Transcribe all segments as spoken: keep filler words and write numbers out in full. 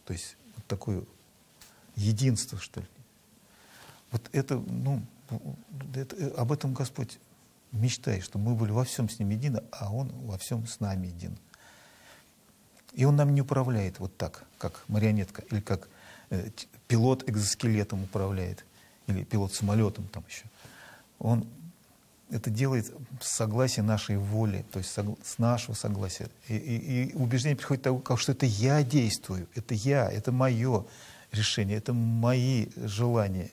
То есть вот такое единство, что ли. Вот это, ну, это, об этом Господь мечтает, чтобы мы были во всем с Ним едины, а Он во всем с нами един. И Он нам не управляет вот так, как марионетка, или как э, пилот экзоскелетом управляет, или пилот самолетом там еще. Он это делает с согласия нашей воли, то есть с нашего согласия. И, и, и убеждение приходит того, что это я действую, это я, это мое решение, это мои желания.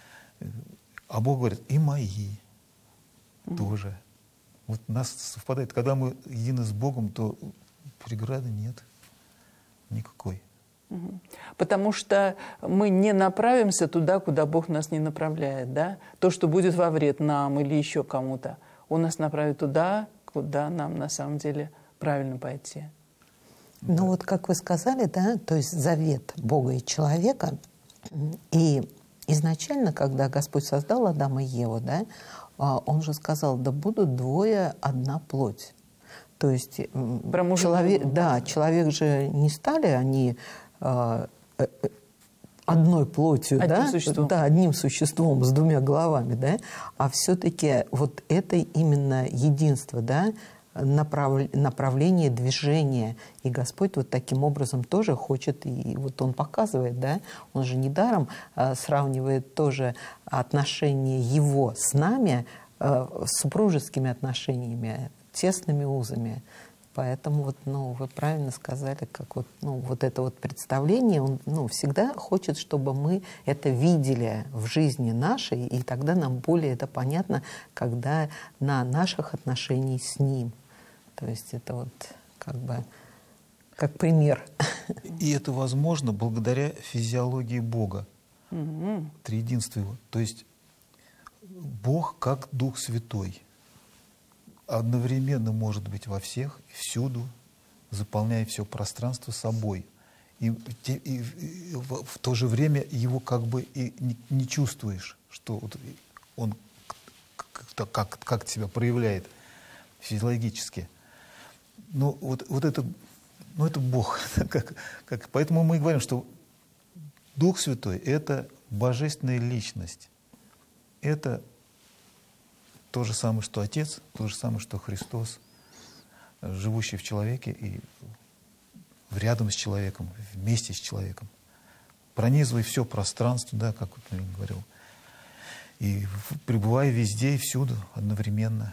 А Бог говорит, и мои mm-hmm. тоже. Вот у нас совпадает. Когда мы едины с Богом, то преграды нет никакой. Mm-hmm. Потому что мы не направимся туда, куда Бог нас не направляет. Да? То, что будет во вред нам или еще кому-то, Он нас направит туда, куда нам на самом деле правильно пойти. Ну да. Вот как вы сказали, да, то есть завет Бога и человека, и изначально, когда Господь создал Адама и Еву, да, Он же сказал, да будут двое, одна плоть. То есть человек, да, человек же не стали они э, э, одной плотью, одним да? Существом. Да, одним существом с двумя головами, да, а все-таки вот это именно единство, да, направ, направление движения. И Господь вот таким образом тоже хочет, и вот Он показывает, да, Он же недаром э, сравнивает тоже отношения Его с нами э, с супружескими отношениями, тесными узами. Поэтому вот, ну, вы правильно сказали, как вот, ну, вот это вот представление, он, ну, всегда хочет, чтобы мы это видели в жизни нашей, и тогда нам более это понятно, когда на наших отношениях с Ним. То есть это вот как бы как пример. И это возможно благодаря физиологии Бога, mm-hmm. триединству Его. То есть Бог как Дух Святой одновременно может быть во всех, всюду, заполняя все пространство собой. И, и, и, и в, в то же время его как бы и не, не чувствуешь, что вот он как, как, как себя проявляет физиологически. Ну, вот, вот это, ну, это Бог. как, как, поэтому мы говорим, что Дух Святой — это божественная личность. Это то же самое, что Отец, то же самое, что Христос, живущий в человеке и рядом с человеком, вместе с человеком, пронизывая все пространство, да, как вот я говорил, и пребывая везде и всюду одновременно.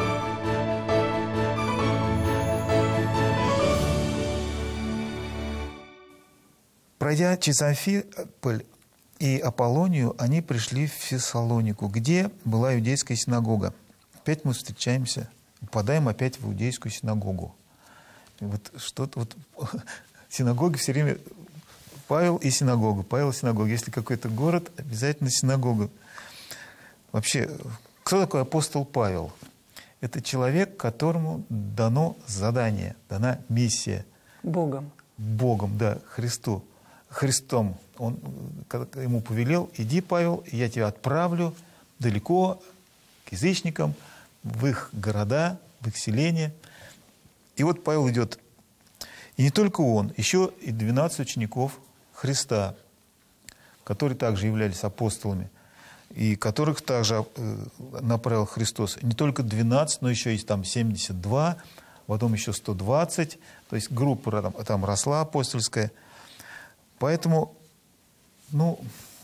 Пройдя через Амфиполь и Аполлонию, они пришли в Фессалонику, где была иудейская синагога. Опять мы встречаемся, попадаем опять в иудейскую синагогу. И вот что-то вот синагога все время Павел и синагога, Павел и синагога. Если какой-то город, обязательно синагога. Вообще, кто такой апостол Павел? Это человек, которому дано задание, дана миссия. Богом. Богом, да, Христу. Христом. Он ему повелел: иди, Павел, я тебя отправлю далеко к язычникам, в их города, в их селения. И вот Павел идет. И не только он, еще и двенадцать учеников Христа, которые также являлись апостолами, и которых также направил Христос. Не только двенадцать, но еще есть там семьдесят два, потом еще сто двадцать. То есть группа там, там росла апостольская. Поэтому, ну,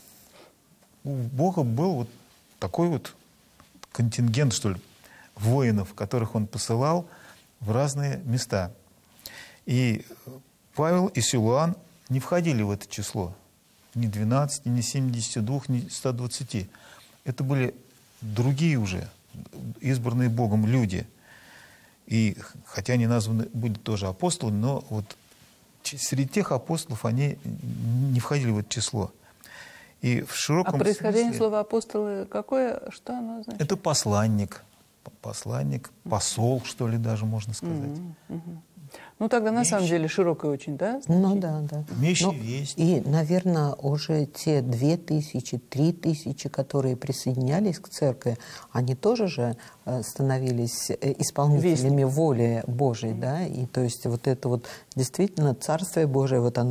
у Бога был вот такой вот контингент, что ли, воинов, которых Он посылал в разные места. И Павел и Силуан не входили в это число. Ни двенадцать, ни семьдесят два, ни сто двадцать. Это были другие уже, избранные Богом люди. И хотя они названы были тоже апостолами, но вот среди тех апостолов они не входили в это число. И в широком а происхождение смысле, слова апостолы какое? Что оно значит? это посланник. Посланник, посол, что ли, даже можно сказать. Mm-hmm. Mm-hmm. Ну, тогда на Имеющий... самом деле широкое очень, да? Ну, да, да. Имеющий ну, весть. И, наверное, уже те две тысячи, три тысячи, которые присоединялись к церкви, они тоже же становились исполнителями Вестник. воли Божией, да? И то есть вот это вот действительно Царствие Божие, вот оно